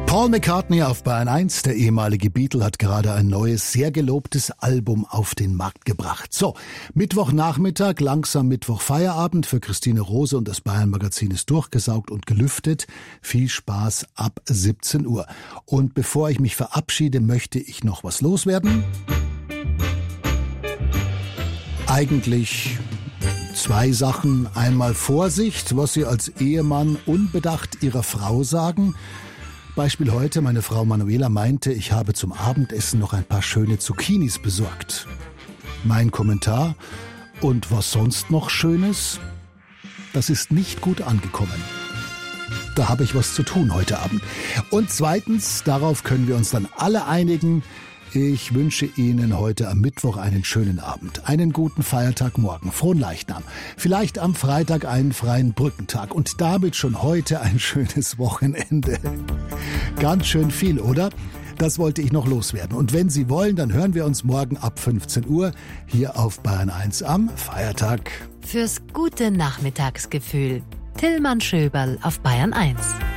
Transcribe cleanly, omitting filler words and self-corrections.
Paul McCartney auf Bayern 1, der ehemalige Beatle, hat gerade ein neues, sehr gelobtes Album auf den Markt gebracht. So, Mittwochnachmittag, langsam Mittwochfeierabend für Christine Rose und das Bayern-Magazin ist durchgesaugt und gelüftet. Viel Spaß ab 17 Uhr. Und bevor ich mich verabschiede, möchte ich noch was loswerden. Eigentlich 2 Sachen. Einmal Vorsicht, was Sie als Ehemann unbedacht Ihrer Frau sagen. Beispiel heute, meine Frau Manuela meinte, ich habe zum Abendessen noch ein paar schöne Zucchinis besorgt. Mein Kommentar: Und was sonst noch Schönes? Das ist nicht gut angekommen. Da habe ich was zu tun heute Abend. Und zweitens, darauf können wir uns dann alle einigen, ich wünsche Ihnen heute am Mittwoch einen schönen Abend, einen guten Feiertag morgen, frohen Leichnam, vielleicht am Freitag einen freien Brückentag und damit schon heute ein schönes Wochenende. Ganz schön viel, oder? Das wollte ich noch loswerden. Und wenn Sie wollen, dann hören wir uns morgen ab 15 Uhr hier auf Bayern 1 am Feiertag. Fürs gute Nachmittagsgefühl. Tillmann Schöberl auf Bayern 1.